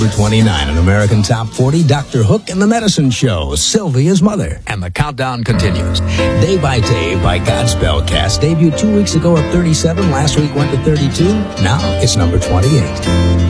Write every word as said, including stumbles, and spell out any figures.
twenty-nine on American Top forty, Doctor Hook and the Medicine Show, Sylvia's Mother. And the countdown continues. Day by Day by Godspell Cast debuted two weeks ago at thirty-seven. Last week went to thirty-two. Now it's number twenty-eight.